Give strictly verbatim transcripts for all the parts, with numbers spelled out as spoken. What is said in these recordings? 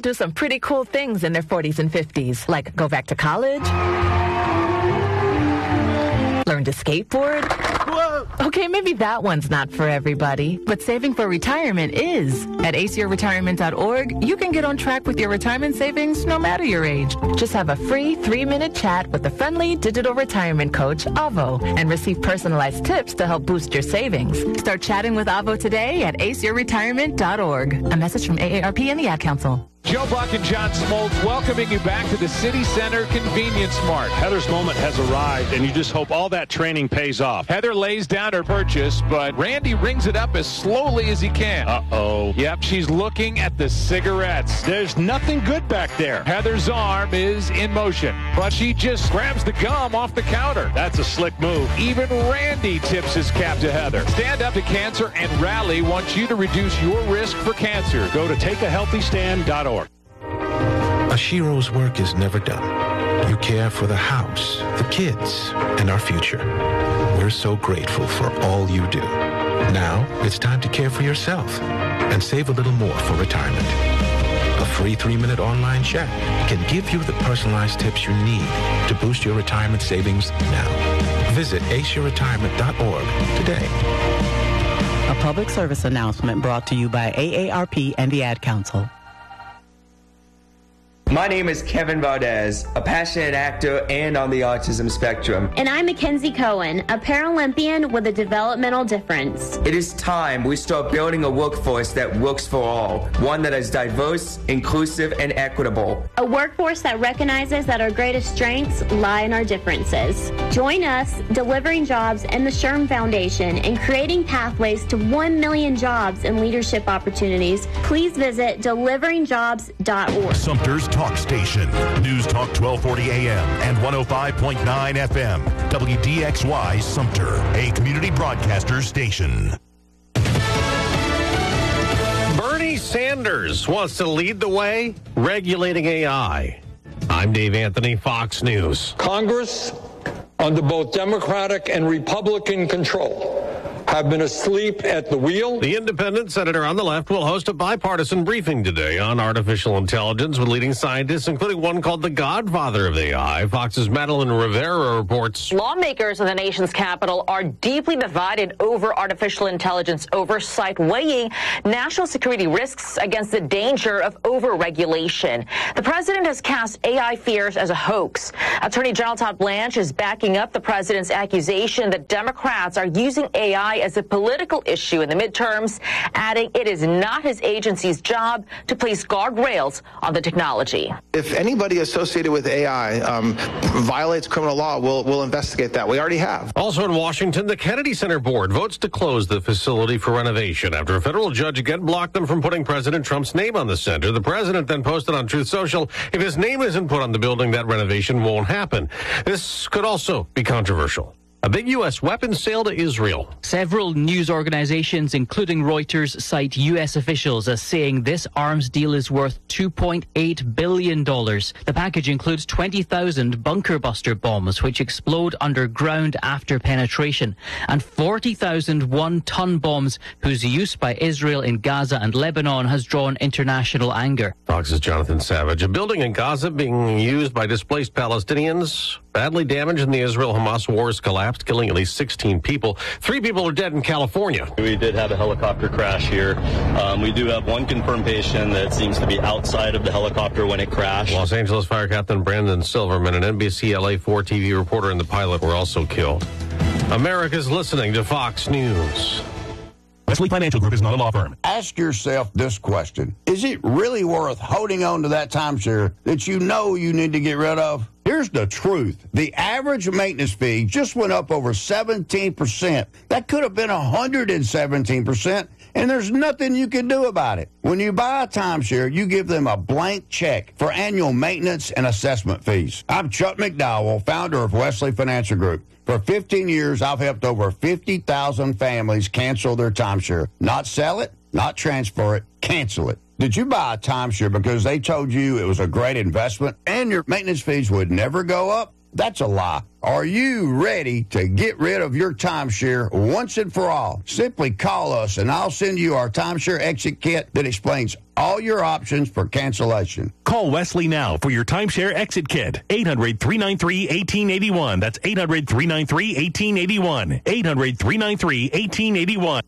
do some pretty cool things in their forties and fifties, like go back to college, learn to skateboard. Whoa. Okay, maybe that one's not for everybody, but saving for retirement is. At A C E R retirement dot org, you can get on track with your retirement savings no matter your age. Just have a free three-minute chat with the friendly digital retirement coach, Avo, and receive personalized tips to help boost your savings. Start chatting with Avo today at A C E R retirement dot org. A message from A A R P and the Ad Council. Joe Buck and John Smoltz welcoming you back to the City Center Convenience Mart. Heather's moment has arrived, and you just hope all that training pays off. Heather lays down her purchase, but Randy rings it up as slowly as he can. Uh-oh. Yep, she's looking at the cigarettes. There's nothing good back there. Heather's arm is in motion, but she just grabs the gum off the counter. That's a slick move. Even Randy tips his cap to Heather. Stand Up to Cancer and Rally wants you to reduce your risk for cancer. Go to take a healthy stand dot org. Ashiro's work is never done. You care for the house, the kids, and our future. We're so grateful for all you do. Now, it's time to care for yourself and save a little more for retirement. A free three-minute online chat can give you the personalized tips you need to boost your retirement savings now. Visit A C E R retirement dot org today. A public service announcement brought to you by A A R P and the Ad Council. My name is Kevin Valdez, a passionate actor and on the autism spectrum. And I'm Mackenzie Cohen, a Paralympian with a developmental difference. It is time we start building a workforce that works for all, one that is diverse, inclusive, and equitable. A workforce that recognizes that our greatest strengths lie in our differences. Join us, Delivering Jobs and the SHRM Foundation, in creating pathways to one million jobs and leadership opportunities. Please visit delivering jobs dot org. Sumter's Talk Station. News Talk twelve forty A M and one oh five point nine F M. W D X Y Sumter, a community broadcaster station. Bernie Sanders wants to lead the way regulating A I. I'm Dave Anthony, Fox News. Congress, under both Democratic and Republican control, have been asleep at the wheel. The independent senator on the left will host a bipartisan briefing today on artificial intelligence with leading scientists, including one called the godfather of A I. Fox's Madeline Rivera reports. Lawmakers in the nation's capital are deeply divided over artificial intelligence oversight, weighing national security risks against the danger of over-regulation. The president has cast A I fears as a hoax. Attorney General Todd Blanche is backing up the president's accusation that Democrats are using A I as a political issue in the midterms, adding it is not his agency's job to place guardrails on the technology. If anybody associated with A I um, violates criminal law, we'll, we'll investigate that. We already have. Also in Washington, the Kennedy Center Board votes to close the facility for renovation after a federal judge again blocked them from putting President Trump's name on the center. The president then posted on Truth Social, if his name isn't put on the building, that renovation won't happen. This could also be controversial. A big U S weapons sale to Israel. Several news organizations, including Reuters, cite U S officials as saying this arms deal is worth two point eight billion dollars. The package includes twenty thousand bunker buster bombs, which explode underground after penetration, and forty thousand one-ton bombs, whose use by Israel in Gaza and Lebanon has drawn international anger. Fox's Jonathan Savage. A building in Gaza being used by displaced Palestinians, badly damaged in the Israel-Hamas wars, collapsed, killing at least sixteen people. Three people are dead in California. We did have a helicopter crash here. Um, we do have one confirmed patient that seems to be outside of the helicopter when it crashed. Los Angeles Fire Captain Brandon Silverman, an N B C L A four T V reporter, and the pilot were also killed. America's listening to Fox News. Wesley Financial Group is not a law firm. Ask yourself this question. Is it really worth holding on to that timeshare that you know you need to get rid of? Here's the truth. The average maintenance fee just went up over seventeen percent. That could have been one hundred seventeen percent, and there's nothing you can do about it. When you buy a timeshare, you give them a blank check for annual maintenance and assessment fees. I'm Chuck McDowell, founder of Wesley Financial Group. For fifteen years, I've helped over fifty thousand families cancel their timeshare. Not sell it, not transfer it, cancel it. Did you buy a timeshare because they told you it was a great investment and your maintenance fees would never go up? That's a lie. Are you ready to get rid of your timeshare once and for all? Simply call us, and I'll send you our timeshare exit kit that explains all your options for cancellation. Call Wesley now for your timeshare exit kit. eight hundred, three nine three, one eight eight one. That's eight hundred, three nine three, one eight eight one. eight hundred, three nine three, one eight eight one.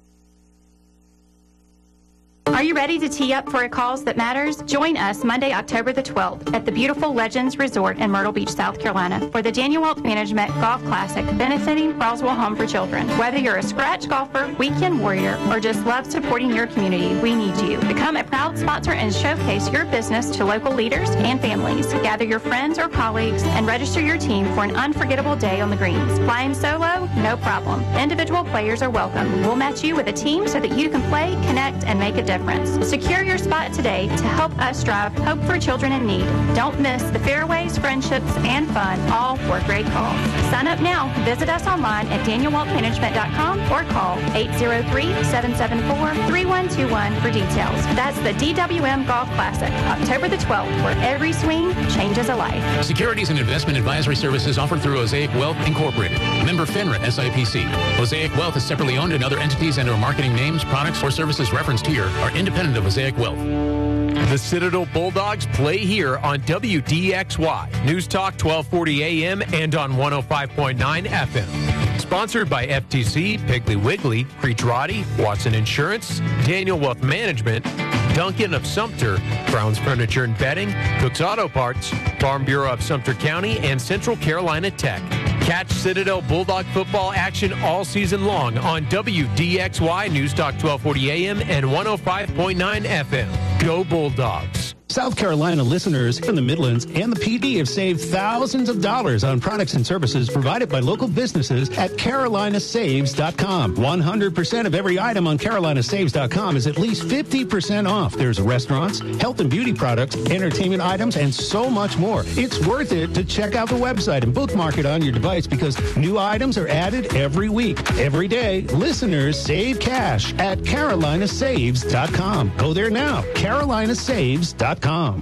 Are you ready to tee up for a cause that matters? Join us Monday, October the twelfth at the beautiful Legends Resort in Myrtle Beach, South Carolina for the Daniel Wealth Management Golf Classic benefiting Roswell Home for Children. Whether you're a scratch golfer, weekend warrior, or just love supporting your community, we need you. Become a proud sponsor and showcase your business to local leaders and families. Gather your friends or colleagues and register your team for an unforgettable day on the greens. Flying solo? No problem. Individual players are welcome. We'll match you with a team so that you can play, connect, and make a difference. Secure your spot today to help us drive hope for children in need. Don't miss the fairways, friendships, and fun, all for a great cause. Sign up now. Visit us online at daniel wealth management dot com or call eight zero three, seven seven four, three one two one for details. That's the D W M Golf Classic, October the twelfth, where every swing changes a life. Securities and investment advisory services offered through Osaic Wealth Incorporated. Member FINRA S I P C. Osaic Wealth is separately owned, and other entities and or marketing names, products, or services referenced here are independent of Osaic Wealth. The Citadel Bulldogs play here on W D X Y, News Talk twelve forty A M and on one oh five point nine F M. Sponsored by F T C, Piggly Wiggly, Creech-Roddy, Watson Insurance, Daniel Wealth Management, Duncan of Sumter, Brown's Furniture and Bedding, Cook's Auto Parts, Farm Bureau of Sumter County, and Central Carolina Tech. Catch Citadel Bulldog football action all season long on W D X Y, News Talk twelve forty A M and one oh five point nine F M. Go Bulldogs. South Carolina listeners in the Midlands and the P D have saved thousands of dollars on products and services provided by local businesses at carolina saves dot com. one hundred percent of every item on carolina saves dot com is at least fifty percent off. There's restaurants, health and beauty products, entertainment items, and so much more. It's worth it to check out the website and bookmark it on your device because new items are added every week. Every day, listeners save cash at carolina saves dot com. Go there now, carolina saves dot com.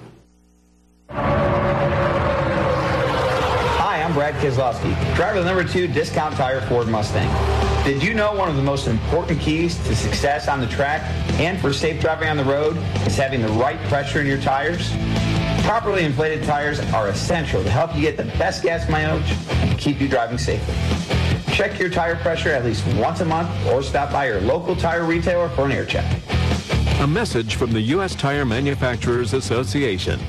Hi, I'm Brad Keselowski, driver of the number two Discount Tire Ford Mustang. Did you know one of the most important keys to success on the track and for safe driving on the road is having the right pressure in your tires? Properly inflated tires are essential to help you get the best gas mileage and keep you driving safely. Check your tire pressure at least once a month or stop by your local tire retailer for an air check. A message from the U S Tire Manufacturers Association.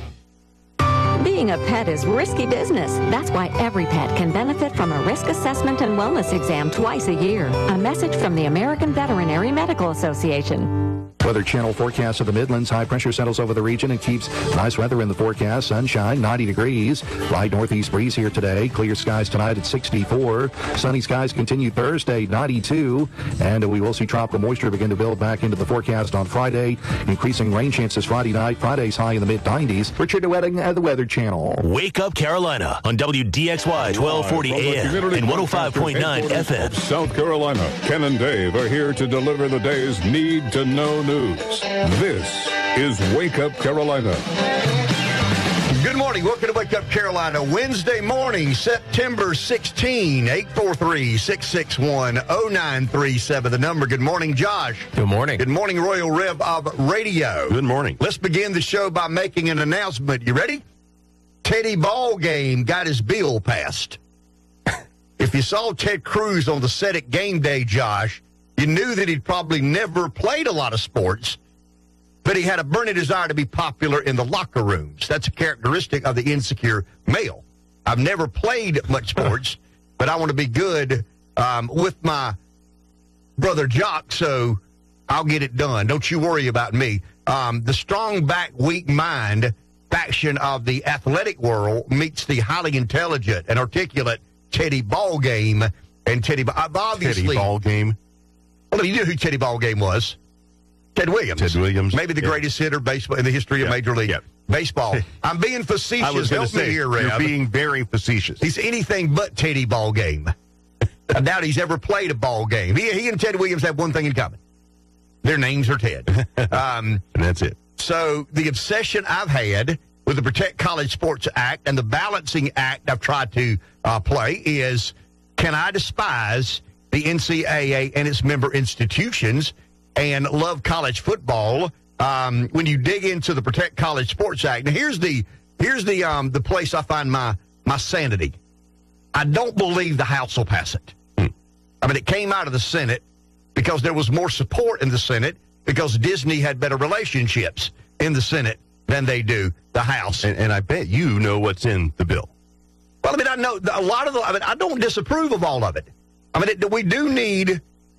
Being a pet is risky business. That's why every pet can benefit from a risk assessment and wellness exam twice a year. A message from the American Veterinary Medical Association. Weather Channel forecast of the Midlands. High pressure settles over the region and keeps nice weather in the forecast. Sunshine, ninety degrees. Light northeast breeze here today. Clear skies tonight at sixty-four. Sunny skies continue Thursday, ninety-two. And we will see tropical moisture begin to build back into the forecast on Friday. Increasing rain chances Friday night. Friday's high in the mid nineties. Richard DeWetting at the Weather Channel. Wake Up Carolina on W D X Y twelve forty A M and one oh five point nine F M. South Carolina, Ken and Dave are here to deliver the day's need-to-know news. This is Wake Up Carolina. Good morning. Welcome to Wake Up Carolina. Wednesday morning, September sixteenth, eight four three, six six one, oh nine three seven. The number. Good morning, Josh. Good morning. Good morning, Royal Rev of Radio. Good morning. Let's begin the show by making an announcement. You ready? Teddy Ballgame got his bill passed. If you saw Ted Cruz on the set at game day, Josh, you knew that he'd probably never played a lot of sports, but he had a burning desire to be popular in the locker rooms. That's a characteristic of the insecure male. I've never played much sports, but I want to be good um, with my brother Jock, so I'll get it done. Don't you worry about me. Um, the strong back, weak mind faction of the athletic world meets the highly intelligent and articulate Teddy Ballgame. And Teddy, obviously, Teddy Ballgame. Well, you knew who Teddy Ballgame was. Ted Williams. Ted Williams. Maybe the yeah. greatest hitter baseball in the history of yeah. Major League yeah. Baseball. I'm being facetious. I was going to say, here, you're Rev. being very facetious. He's anything but Teddy Ballgame. I doubt he's ever played a ball game. He, he and Ted Williams have one thing in common. Their names are Ted. Um, and that's it. So the obsession I've had with the Protect College Sports Act and the balancing act I've tried to uh, play is, can I despise the N C double A and its member institutions and love college football um, when you dig into the Protect College Sports Act? Now, here's the here's the um, the place I find my my sanity. I don't believe the House will pass it. Hmm. I mean, it came out of the Senate because there was more support in the Senate because Disney had better relationships in the Senate than they do the House. And, and I bet you know what's in the bill. Well, I mean, I know a lot of the, I mean, I don't disapprove of all of it. I mean, it, we do need,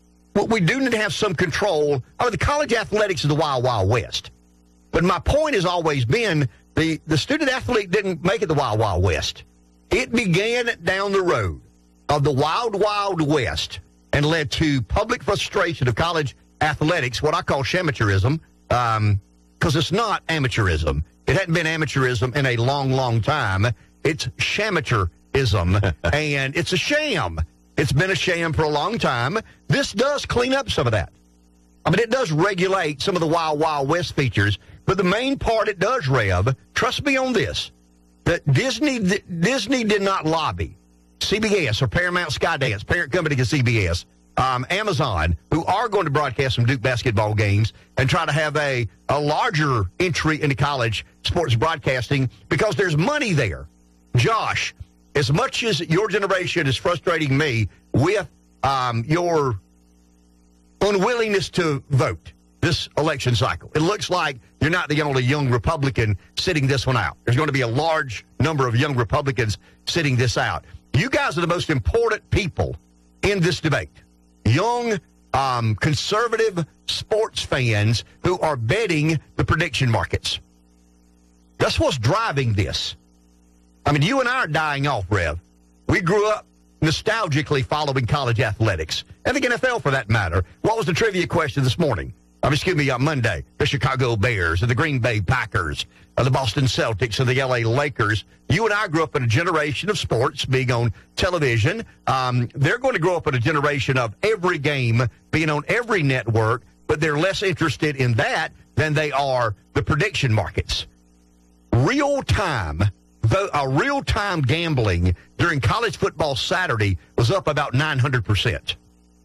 we do need to have some control. I mean, the college athletics is the wild, wild west. But my point has always been the, the student athlete didn't make it the wild, wild west. It began down the road of the wild, wild west and led to public frustration of college athletics, what I call amateurism, um, because it's not amateurism. It hadn't been amateurism in a long, long time. It's shamateurism, and it's a sham. It's been a sham for a long time. This does clean up some of that. I mean, it does regulate some of the Wild Wild West features, but the main part it does, Rev, trust me on this, that Disney Disney did not lobby C B S or Paramount Skydance, parent company to C B S, um, Amazon, who are going to broadcast some Duke basketball games and try to have a, a larger entry into college sports broadcasting because there's money there. Josh, as much as your generation is frustrating me with um, your unwillingness to vote this election cycle, it looks like you're not the only young Republican sitting this one out. There's going to be a large number of young Republicans sitting this out. You guys are the most important people in this debate. Young, um, conservative sports fans who are betting the prediction markets. That's what's driving this. I mean, you and I are dying off, Rev. We grew up nostalgically following college athletics, and the N F L for that matter. What was the trivia question this morning? Um, excuse me, on Monday, the Chicago Bears and the Green Bay Packers, uh, the Boston Celtics and the L A Lakers. You and I grew up in a generation of sports being on television. Um, they're going to grow up in a generation of every game being on every network, but they're less interested in that than they are the prediction markets. Real-time, uh, real-time gambling during college football Saturday was up about nine hundred percent.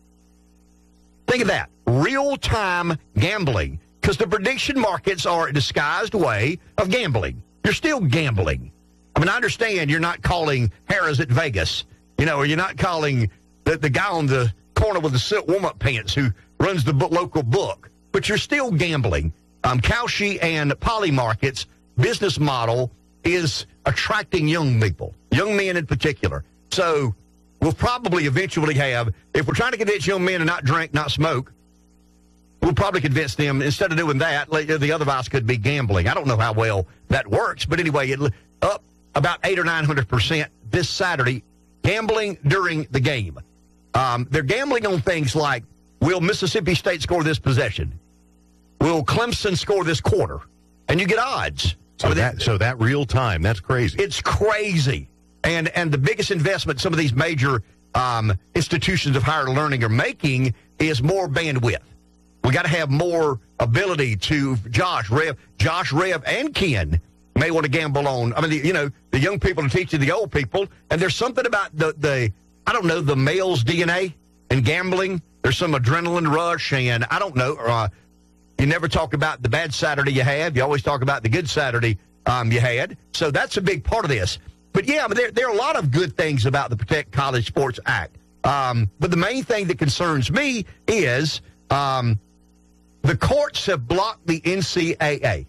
Think of that. Real-time gambling, because the prediction markets are a disguised way of gambling. You're still gambling. I mean, I understand you're not calling Harrah's at Vegas, you know, or you're not calling the, the guy on the corner with the silk warm-up pants who runs the book, local book, but you're still gambling. Um, Kalshi and Polymarket's business model is attracting young people, young men in particular. So we'll probably eventually have, if we're trying to convince young men to not drink, not smoke, we'll probably convince them, instead of doing that, the other vice could be gambling. I don't know how well that works, but anyway, it up about eight or nine hundred percent this Saturday, gambling during the game. Um, they're gambling on things like, will Mississippi State score this possession? Will Clemson score this quarter? And you get odds. So, I mean, that, so that real time, that's crazy. It's crazy. And and the biggest investment some of these major um, institutions of higher learning are making is more bandwidth. We got to have more ability to, Josh, Rev, Josh, Rev, and Ken may want to gamble on. I mean, the, you know, the young people are teaching the old people, and there's something about the, the I don't know, the male's D N A and gambling. There's some adrenaline rush, and I don't know. Uh, you never talk about the bad Saturday you had. You always talk about the good Saturday um, you had. So that's a big part of this. But, yeah, I mean, there, there are a lot of good things about the Protect College Sports Act. Um, but the main thing that concerns me is um, the courts have blocked the N C double A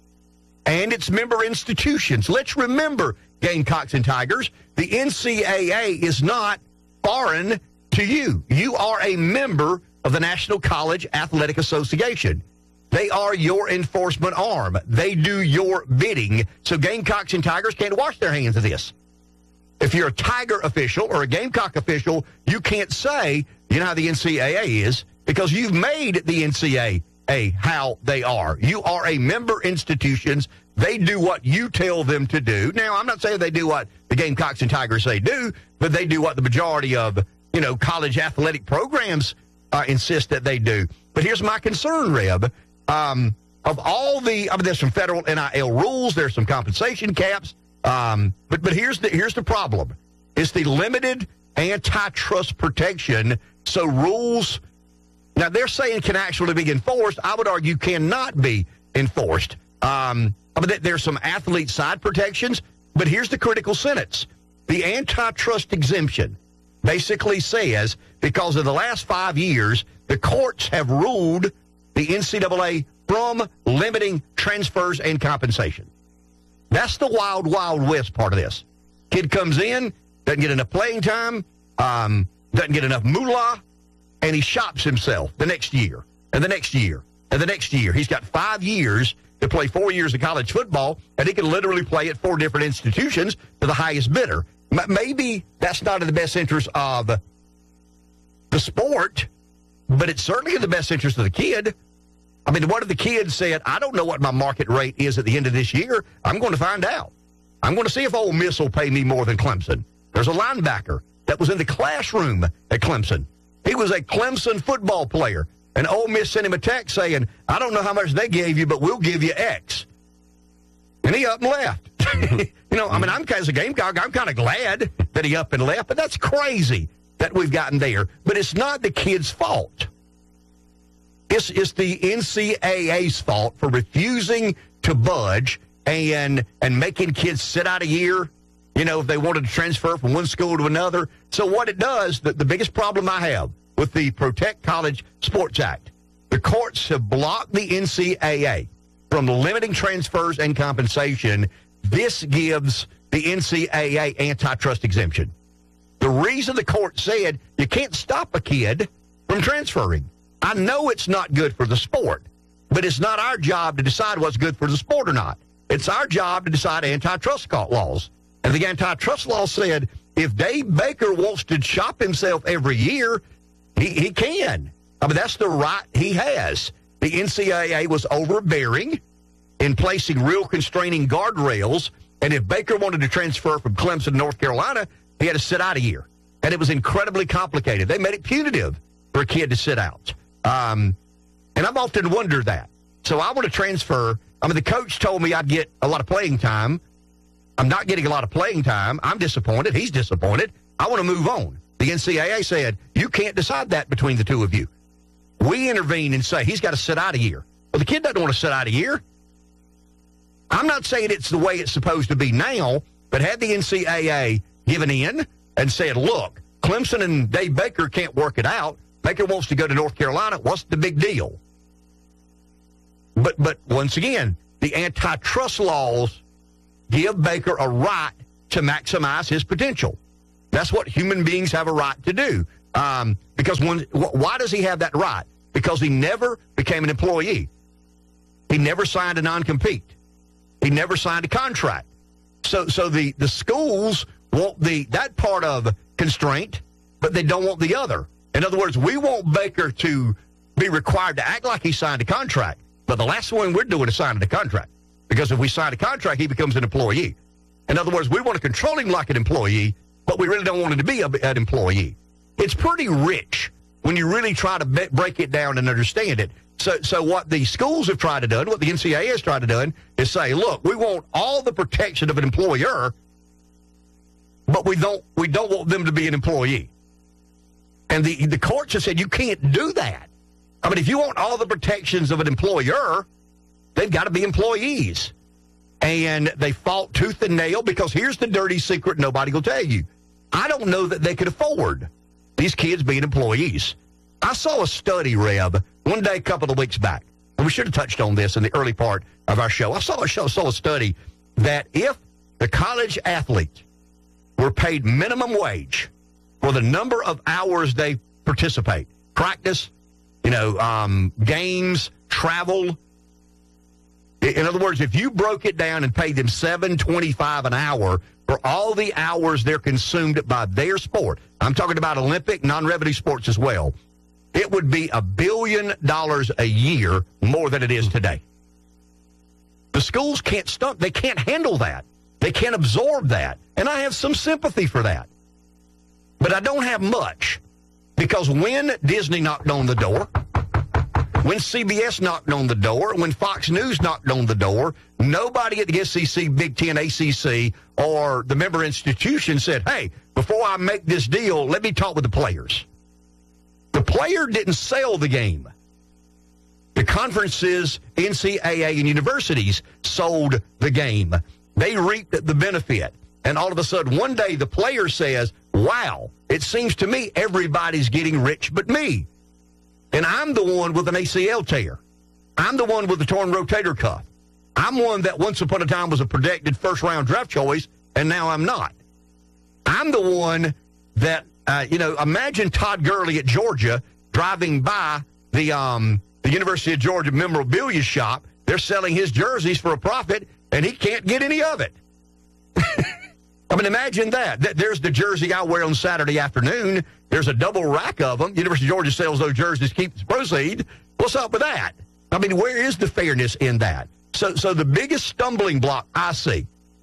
and its member institutions. Let's remember, Gamecocks and Tigers, the N C double A is not foreign to you. You are a member of the National College Athletic Association. They are your enforcement arm. They do your bidding. So Gamecocks and Tigers can't wash their hands of this. If you're a Tiger official or a Gamecock official, you can't say, you know how the N C double A is, because you've made the N C double A how they are. You are a member institutions. They do what you tell them to do. Now, I'm not saying they do what the Gamecocks and Tigers say do, but they do what the majority of, you know, college athletic programs uh, insist that they do. But here's my concern, Reb. Um, of all the, I mean, there's some federal N I L rules, there's some compensation caps, um, but but here's the here's the problem: it's the limited antitrust protection. So rules, now they're saying can actually be enforced. I would argue cannot be enforced. Um, I mean, there's some athlete side protections, but here's the critical sentence: the antitrust exemption basically says because of the last five years, the courts have ruled the N C double A from limiting transfers and compensation. That's the wild, wild west part of this. Kid comes in, doesn't get enough playing time, um, doesn't get enough moolah, and he shops himself the next year, and the next year, and the next year. He's got five years to play four years of college football, and he can literally play at four different institutions to the highest bidder. M- maybe that's not in the best interest of the sport, but it's certainly in the best interest of the kid. I mean, what if the kid said, I don't know what my market rate is at the end of this year. I'm going to find out. I'm going to see if Ole Miss will pay me more than Clemson. There's a linebacker that was in the classroom at Clemson. He was a Clemson football player. And Ole Miss sent him a text saying, I don't know how much they gave you, but we'll give you X. And he up and left. you know, I mean, I'm as a Gamecock, I'm kind of glad that he up and left, but that's crazy that we've gotten there. But it's not the kid's fault. It's, it's the N C double A's fault for refusing to budge and and making kids sit out a year, you know, if they wanted to transfer from one school to another. So what it does, the, the biggest problem I have with the Protect College Sports Act, the courts have blocked the N C double A from limiting transfers and compensation. This gives the N C double A antitrust exemption. The reason the court said you can't stop a kid from transferring. I know it's not good for the sport, but it's not our job to decide what's good for the sport or not. It's our job to decide antitrust laws. And the antitrust law said if Dave Baker wants to shop himself every year, he, he can. I mean, that's the right he has. The N C double A was overbearing in placing real constraining guardrails, and if Baker wanted to transfer from Clemson to North Carolina, he had to sit out a year. And it was incredibly complicated. They made it punitive for a kid to sit out. Um, and I've often wondered that. So I want to transfer. I mean, the coach told me I'd get a lot of playing time. I'm not getting a lot of playing time. I'm disappointed. He's disappointed. I want to move on. The N C double A said, you can't decide that between the two of you. We intervene and say, he's got to sit out a year. Well, the kid doesn't want to sit out a year. I'm not saying it's the way it's supposed to be now, but had the N C double A given in and said, look, Clemson and Dave Baker can't work it out. Baker wants to go to North Carolina. What's the big deal? But but once again, the antitrust laws give Baker a right to maximize his potential. That's what human beings have a right to do. Um, because when, why does he have that right? Because he never became an employee. He never signed a non-compete. He never signed a contract. So so the, the schools want the that part of constraint, but they don't want the other. In other words, we want Baker to be required to act like he signed a contract. But the last one we're doing is signing a contract. Because if we sign a contract, he becomes an employee. In other words, we want to control him like an employee, but we really don't want him to be a, an employee. It's pretty rich when you really try to be, break it down and understand it. So so what the schools have tried to do, what the N C double A has tried to do, is say, look, we want all the protection of an employer, but we don't we don't want them to be an employee. And the, the courts have said you can't do that. I mean, if you want all the protections of an employer, they've got to be employees. And they fought tooth and nail because here's the dirty secret nobody will tell you. I don't know that they could afford these kids being employees. I saw a study, Reb, one day a couple of weeks back. And we should have touched on this in the early part of our show. I saw a, show, saw a study that if the college athletes were paid minimum wage for the number of hours they participate, practice, you know, um, games, travel. In other words, if you broke it down and paid them seven twenty-five an hour for all the hours they're consumed by their sport, I'm talking about Olympic, non-revenue sports as well, it would be a billion dollars a year more than it is today. The schools can't stump. They can't handle that. They can't absorb that. And I have some sympathy for that. But I don't have much, because when Disney knocked on the door, When C B S knocked on the door, when Fox News knocked on the door, nobody at the S E C, Big Ten, A C C, or the member institution said, hey, before I make this deal, let me talk with the players. The player didn't sell the game. The conferences, N C double A, and universities sold the game. They reaped the benefit. And all of a sudden, one day, the player says, wow, it seems to me everybody's getting rich but me. And I'm the one with an A C L tear. I'm the one with the torn rotator cuff. I'm one that once upon a time was a projected first-round draft choice, and now I'm not. I'm the one that, uh, you know, imagine Todd Gurley at Georgia driving by the um, the University of Georgia memorabilia shop. They're selling his jerseys for a profit, and he can't get any of it. I mean, imagine that. There's the jersey I wear on Saturday afternoon. There's a double rack of them. University of Georgia sells those jerseys, keeps the proceed. What's up with that? I mean, where is the fairness in that? So, so the biggest stumbling block I see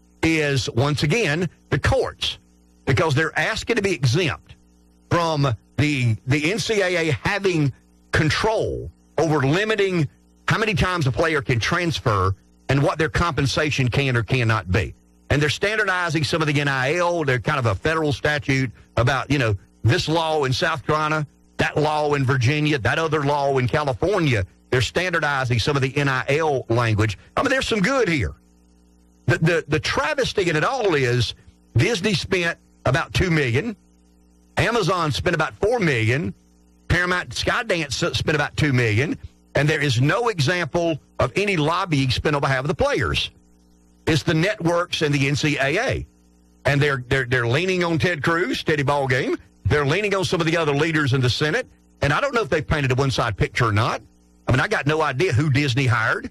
is, once again, the courts, because they're asking to be exempt from the the N C double A having control over limiting how many times a player can transfer and what their compensation can or cannot be. And they're standardizing some of the N I L. They're kind of a federal statute about, you know, this law in South Carolina, that law in Virginia, that other law in California. They're standardizing some of the N I L language. I mean, there's some good here. The, the, the travesty in it all is Disney spent about two million dollars. Amazon spent about four million dollars. Paramount Skydance spent about two million dollars. And there is no example of any lobbying spent on behalf of the players. It's the networks and the N C double A. And they're, they're, they're leaning on Ted Cruz, steady ball game. They're leaning on some of the other leaders in the Senate. And I don't know if they painted a one-side picture or not. I mean, I got no idea who Disney hired.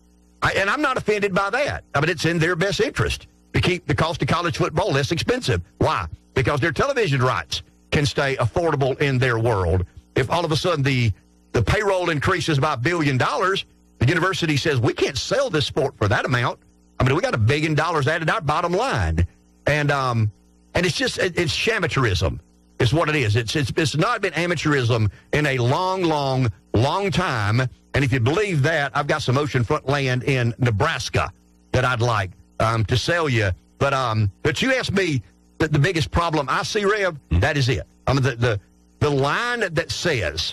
I, and I'm not offended by that. I mean, it's in their best interest to keep the cost of college football less expensive. Why? Because their television rights can stay affordable in their world. If all of a sudden the, the payroll increases by a billion dollars, the university says, we can't sell this sport for that amount. I mean, we got a billion dollars added our bottom line. And um, and it's just, it, it's amateurism is what it is. It's, it's, it's not been amateurism in a long, long, long time. And if you believe that, I've got some oceanfront land in Nebraska that I'd like um, to sell you. But um, but you asked me that the biggest problem I see, Rev, that is it. I mean, the, the, the line that says,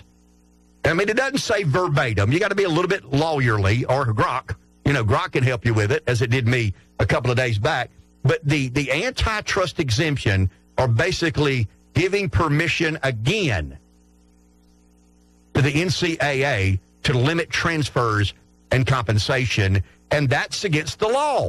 I mean, it doesn't say verbatim. You got to be a little bit lawyerly, or Grok. You know, Grok can help you with it, as it did me a couple of days back. But the, the antitrust exemption are basically giving permission again to the N C double A to limit transfers and compensation, and that's against the law.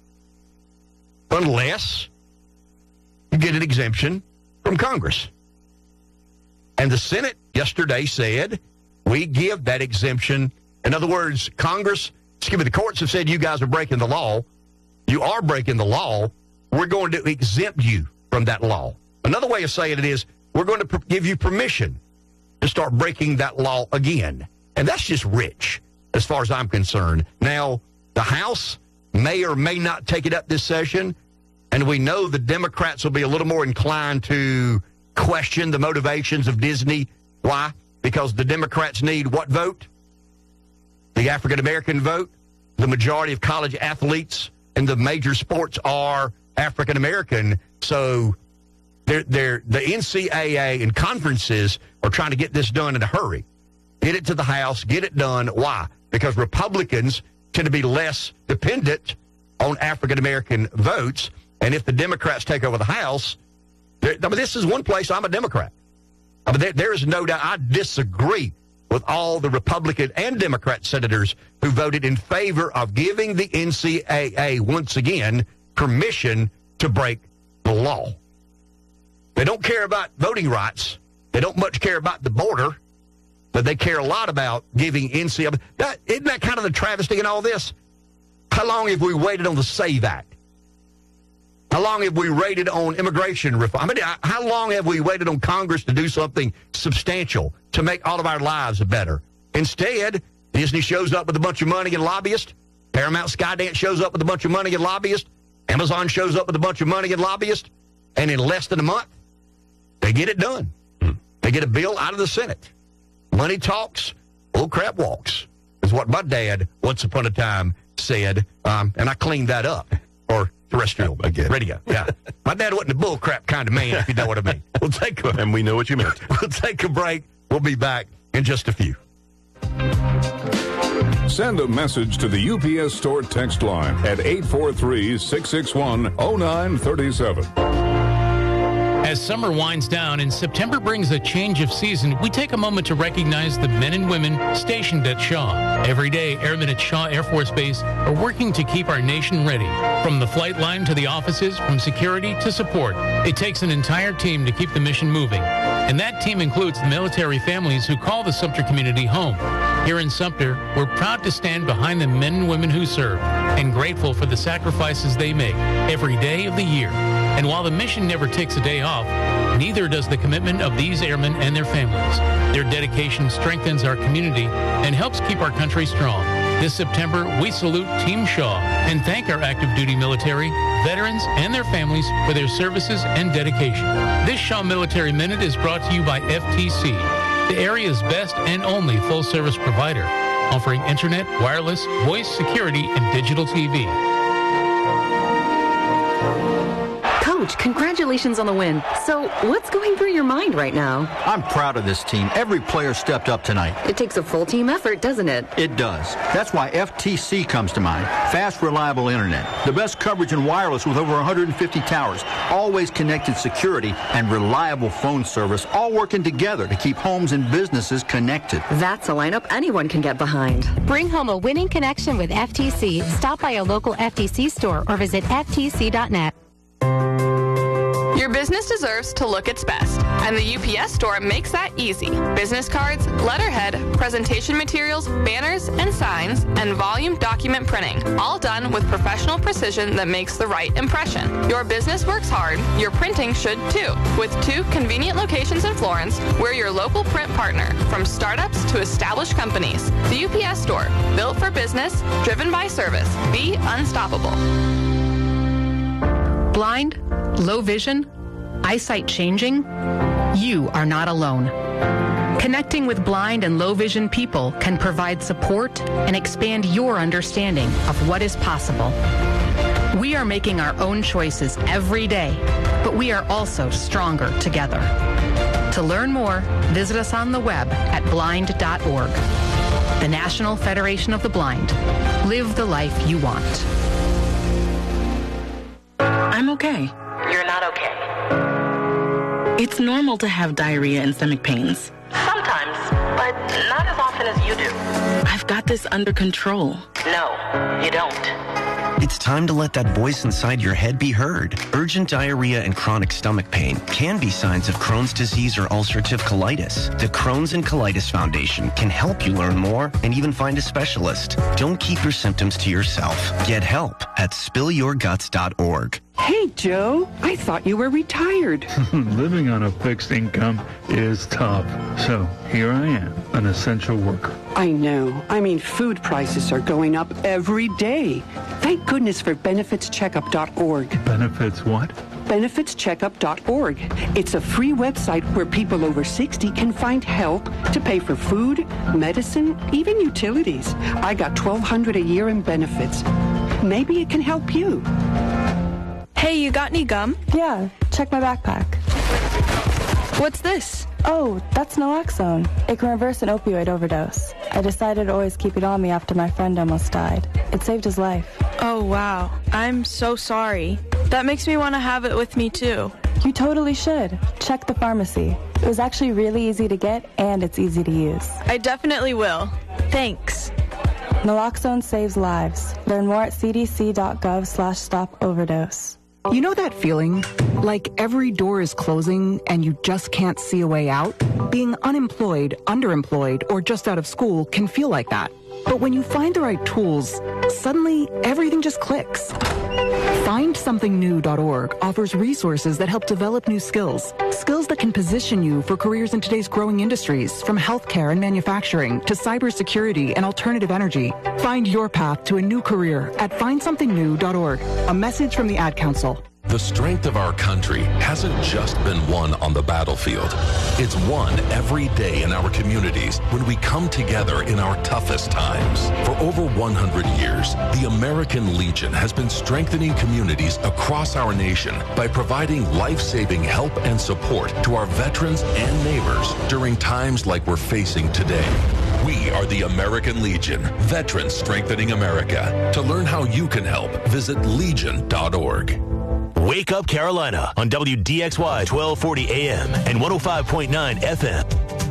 Unless you get an exemption from Congress. And the Senate yesterday said, we give that exemption. In other words, Congress, excuse me, the courts have said you guys are breaking the law. You are breaking the law. We're going to exempt you from that law. Another way of saying it is, we're going to pr- give you permission to start breaking that law again. And that's just rich, as far as I'm concerned. Now, the House may or may not take it up this session, and we know the Democrats will be a little more inclined to question the motivations of Disney. Why? Because the Democrats need what vote? The African-American vote. The majority of college athletes in the major sports are African-American. So they're, they're, the N C double A and conferences are trying to get this done in a hurry. Get it to the House, get it done. Why? Because Republicans tend to be less dependent on African-American votes. And if the Democrats take over the House, I mean, this is one place I'm a Democrat. I mean, there, there is no doubt. I disagree with all the Republican and Democrat senators who voted in favor of giving the N C double A, once again, permission to break the law. They don't care about voting rights. They don't much care about the border, but they care a lot about giving N C double A. That, isn't that kind of the travesty in all this? How long have we waited on the SAVE Act? How long have we waited on immigration reform? I mean, how long have we waited on Congress to do something substantial to make all of our lives better? Instead, Disney shows up with a bunch of money and lobbyists. Paramount Skydance shows up with a bunch of money and lobbyists. Amazon shows up with a bunch of money and lobbyists. And in less than a month, they get it done. They get a bill out of the Senate. Money talks. bullcrap walks, is what my dad once upon a time said, um, and I cleaned that up for terrestrial again. Radio. Yeah. My dad wasn't a bullcrap kind of man, if you know what I mean. We'll take a, and we know what you meant. We'll take a break. We'll be back in just a few. Send a message to the U P S Store text line at eight four three, six six one, oh nine three seven. As summer winds down and September brings a change of season, we take a moment to recognize the men and women stationed at Shaw. Every day, airmen at Shaw Air Force Base are working to keep our nation ready. From the flight line to the offices, from security to support, it takes an entire team to keep the mission moving. And that team includes the military families who call the Sumter community home. Here in Sumter, we're proud to stand behind the men and women who serve and grateful for the sacrifices they make every day of the year. And while the mission never takes a day off, neither does the commitment of these airmen and their families. Their dedication strengthens our community and helps keep our country strong. This September, we salute Team Shaw and thank our active duty military, veterans, and their families for their services and dedication. This Shaw Military Minute is brought to you by F T C, the area's best and only full-service provider, offering internet, wireless, voice, security, and digital T V. Coach, congratulations on the win. So, what's going through your mind right now? I'm proud of this team. Every player stepped up tonight. It takes a full team effort, doesn't it? It does. That's why F T C comes to mind. Fast, reliable internet. The best coverage in wireless with over one hundred fifty towers. Always connected security and reliable phone service, all working together to keep homes and businesses connected. That's a lineup anyone can get behind. Bring home a winning connection with F T C. Stop by a local F T C store or visit F T C dot net. Your business deserves to look its best, and the U P S Store makes that easy. Business cards, letterhead, presentation materials, banners, and signs, and volume document printing, all done with professional precision that makes the right impression. Your business works hard, your printing should too. With two convenient locations in Florence, we're your local print partner, from startups to established companies. The U P S Store, built for business, driven by service. Be unstoppable. Blind? Low vision? Eyesight changing? You are not alone. Connecting with blind and low vision people can provide support and expand your understanding of what is possible. We are making our own choices every day, but we are also stronger together. To learn more, visit us on the web at blind dot org. The National Federation of the Blind. Live the life you want. I'm okay. You're not okay. It's normal to have diarrhea and stomach pains. Sometimes, but not as often as you do. I've got this under control. No, you don't. It's time to let that voice inside your head be heard. Urgent diarrhea and chronic stomach pain can be signs of Crohn's disease or ulcerative colitis. The Crohn's and Colitis Foundation can help you learn more and even find a specialist. Don't keep your symptoms to yourself. Get help at spill your guts dot org. Hey, Joe, I thought you were retired. Living on a fixed income is tough. So here I am, an essential worker. I know. I mean, food prices are going up every day. Thank goodness for benefits checkup dot org. Benefits what? benefits checkup dot org. It's a free website where people over sixty can find help to pay for food, medicine, even utilities. I got twelve hundred dollars a year in benefits. Maybe it can help you. Hey, you got any gum? Yeah, check my backpack. What's this? Oh, that's naloxone. It can reverse an opioid overdose. I decided to always keep it on me after my friend almost died. It saved his life. Oh, wow. I'm so sorry. That makes me want to have it with me, too. You totally should. Check the pharmacy. It was actually really easy to get, and it's easy to use. I definitely will. Thanks. Naloxone saves lives. Learn more at c d c dot gov slash stop overdose. You know that feeling? Like every door is closing and you just can't see a way out? Being unemployed, underemployed, or just out of school can feel like that. But when you find the right tools, suddenly everything just clicks. find something new dot org offers resources that help develop new skills. Skills that can position you for careers in today's growing industries, from healthcare and manufacturing to cybersecurity and alternative energy. Find your path to a new career at find something new dot org. A message from the Ad Council. The strength of our country hasn't just been won on the battlefield. It's won every day in our communities when we come together in our toughest times. For over one hundred years, the American Legion has been strengthening communities across our nation by providing life-saving help and support to our veterans and neighbors during times like we're facing today. We are the American Legion, Veterans Strengthening America. To learn how you can help, visit legion dot org. Wake Up Carolina on W D X Y twelve forty A M and one oh five point nine F M.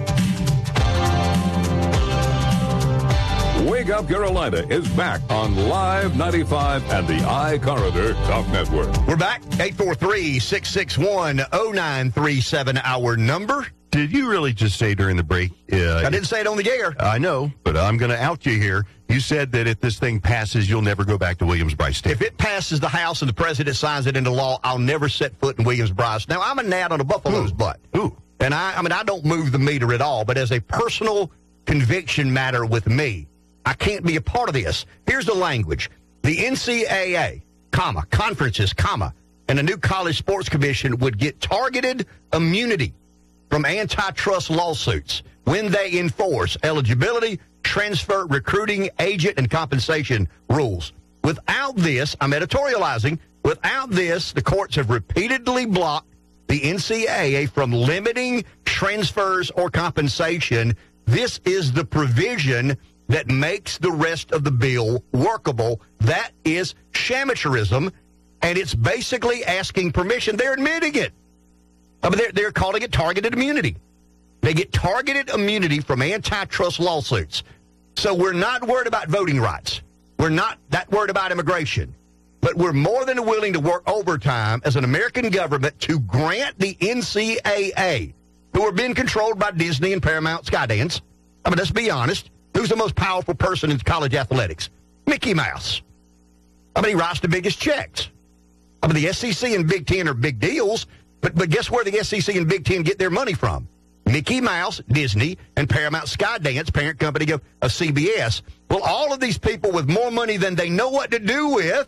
Wake Up Carolina is back on Live ninety-five and the iCorridor Talk Network. We're back. eight four three, six six one, oh nine three seven, our number. Did you really just say during the break? Uh, I didn't say it on the air. I know, but I'm going to out you here. You said that if this thing passes, you'll never go back to Williams-Brice Stadium. If it passes the House and the president signs it into law, I'll never set foot in Williams-Brice. Now, I'm a gnat on a buffalo's Ooh. butt. Ooh. And I, I mean, I don't move the meter at all, but as a personal conviction matter with me, I can't be a part of this. Here's the language. The N C double A, comma, conferences, comma, and a new college sports commission would get targeted immunity from antitrust lawsuits when they enforce eligibility, transfer, recruiting, agent, and compensation rules. Without this, I'm editorializing, without this, the courts have repeatedly blocked the N C double A from limiting transfers or compensation. This is the provision that makes the rest of the bill workable. That is shamateurism, and it's basically asking permission. They're admitting it. I mean, they're, they're calling it targeted immunity. They get targeted immunity from antitrust lawsuits. So we're not worried about voting rights. We're not that worried about immigration. But we're more than willing to work overtime as an American government to grant the N C double A, who are being controlled by Disney and Paramount Skydance. I mean, let's be honest. Who's the most powerful person in college athletics? Mickey Mouse. I mean, he writes the biggest checks. I mean, the S E C and Big Ten are big deals, but, but guess where the S E C and Big Ten get their money from? Mickey Mouse, Disney, and Paramount Skydance, parent company of, of C B S. Well, all of these people with more money than they know what to do with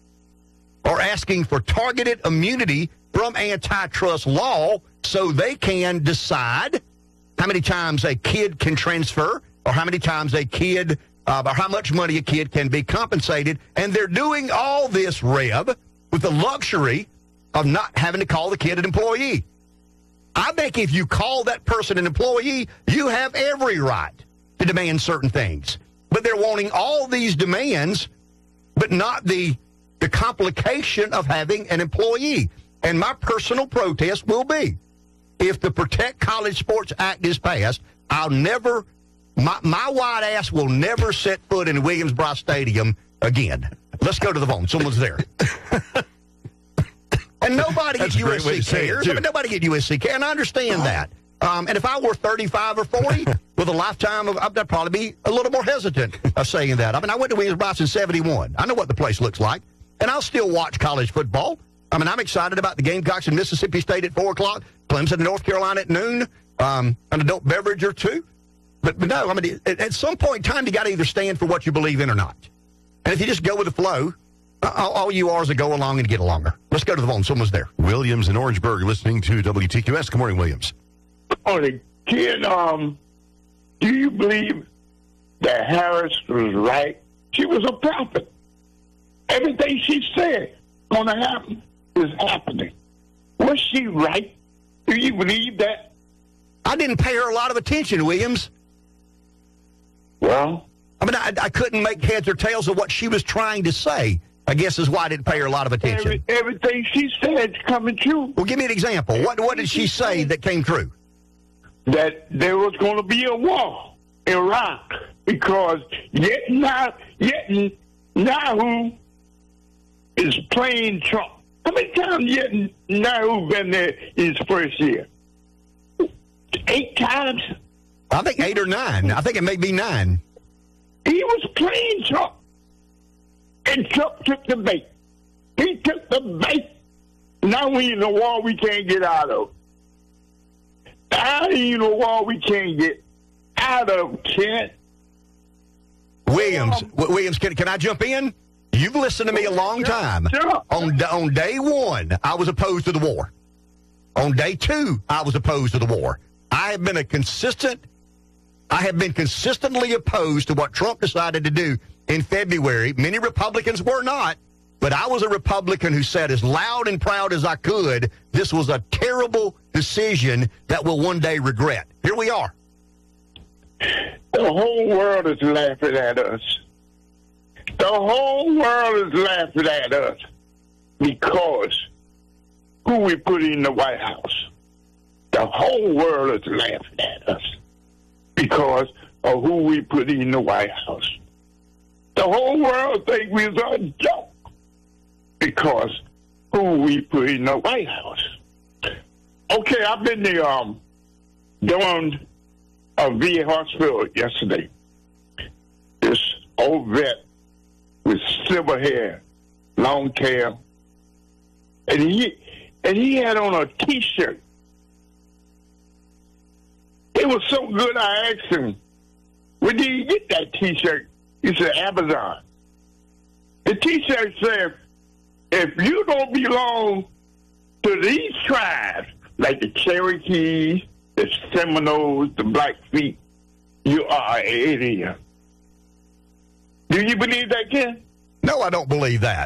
are asking for targeted immunity from antitrust law so they can decide how many times a kid can transfer or how many times a kid, uh, or how much money a kid can be compensated. And they're doing all this, Rev, with the luxury of not having to call the kid an employee. I think if you call that person an employee, you have every right to demand certain things. But they're wanting all these demands, but not the, the complication of having an employee. And my personal protest will be, if the Protect College Sports Act is passed, I'll never, my, my white ass will never set foot in Williams-Brice Stadium again. Let's go to the phone. Someone's there. And nobody at U S C cares. I mean, nobody at U S C cares, and I understand that. Um, and if I were thirty-five or forty with a lifetime of, I'd probably be a little more hesitant of saying that. I mean, I went to Williams-Brice in seventy-one. I know what the place looks like, and I'll still watch college football. I mean, I'm excited about the Gamecocks in Mississippi State at four o'clock, Clemson in North Carolina at noon, um, an adult beverage or two. But, but no, I mean, at, at some point in time, you got to either stand for what you believe in or not. And if you just go with the flow, all, all you are is a go along and get alonger. Let's go to the phone. Someone's there. Williams in Orangeburg, listening to W T Q S. Good morning, Williams. Good morning. Kid, um, do you believe that Harris was right? She was a prophet. Everything she said going to happen is happening. Was she right? Do you believe that? I didn't pay her a lot of attention, Williams. Well? I mean, I, I couldn't make heads or tails of what she was trying to say, I guess is why I didn't pay her a lot of attention. Every, everything she said is coming true. Well, give me an example. What, what did she say that came true? That there was going to be a war in Iraq because Netanyahu, Netanyahu is playing Trump. How many times Netanyahu been there his first year? Eight times? I think eight or nine. I think it may be nine. He was playing Trump. And Trump took the bait. He took the bait. Now we in a war we can't get out of. Now we in a war we can't get out of, kid. Williams, um, Williams, can, can I jump in? You've listened to me a long time. On, on day one, I was opposed to the war. On day two, I was opposed to the war. I have been a consistent, I have been consistently opposed to what Trump decided to do in February. Many Republicans were not, but I was a Republican who said as loud and proud as I could, this was a terrible decision that we'll one day regret. Here we are. The whole world is laughing at us. The whole world is laughing at us because who we put in the White House. The whole world is laughing at us because of who we put in the White House. The whole world thinks we're a joke because who we put in the White House. Okay, I've been there um, doing a V A hospital yesterday. This old vet with silver hair, long tail, and he and he had on a T-shirt. It was so good. I asked him, "Where did you get that T-shirt?" He said, "Amazon." The T-shirt said, "If you don't belong to these tribes, like the Cherokees, the Seminoles, the Blackfeet, you are an alien." Do you believe that, Ken? No, I don't believe that.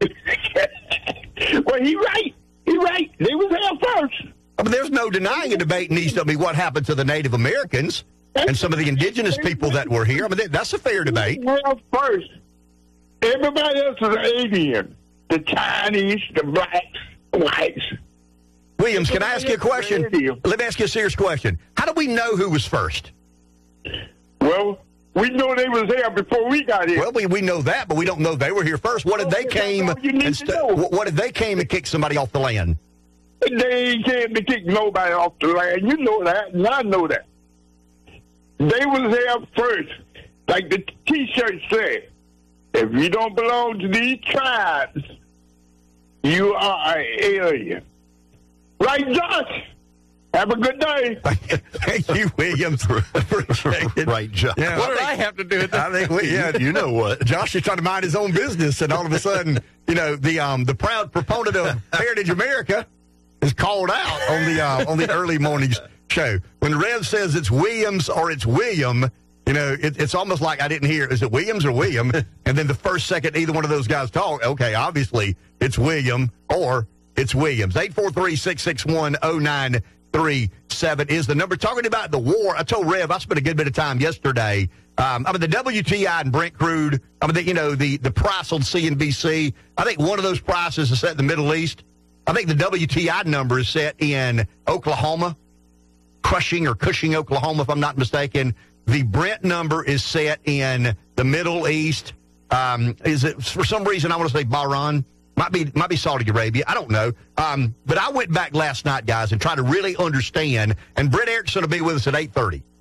Well, he right. He right. They was there first. I mean, there's no denying a debate needs to be what happened to the Native Americans and some of the indigenous people that were here. I mean, that's a fair debate. Well, first, everybody else is an alien. The Chinese, the blacks, the whites. Williams, can I ask you a question? Let me ask you a serious question. How do we know who was first? Well, we know they was there before we got here. Well, we, we know that, but we don't know they were here first. What did they came and st- what did they came and kick somebody off the land? They came to kick nobody off the land. You know that, and I know that. They was there first. Like the T-shirt said, if you don't belong to these tribes, you are an alien. Right, Josh? Have a good day. Thank you, Williams. Appreciate it. Right, Josh. Yeah, what I did think, I have to do with that? I think we, yeah, you know what? Josh is trying to mind his own business, and all of a sudden, you know, the um the proud proponent of Heritage America is called out on the uh, on the early morning show. When Rev says it's Williams or it's William, you know, it, it's almost like I didn't hear. Is it Williams or William? And then the first second either one of those guys talk, okay, obviously it's William or it's Williams. eight four three, six six one, oh nine three seven is the number. Talking about the war, I told Rev I spent a good bit of time yesterday. Um, I mean, the W T I and Brent crude, I mean, the, you know, the, the price on C N B C, I think one of those prices is set in the Middle East. I think the W T I number is set in Oklahoma, Cushing or Cushing, Oklahoma, if I'm not mistaken. The Brent number is set in the Middle East. Um, is it, for some reason, I want to say Bahrain. Might be might be Saudi Arabia. I don't know. Um, but I went back last night, guys, and tried to really understand. And Brett Erickson will be with us at eight thirty.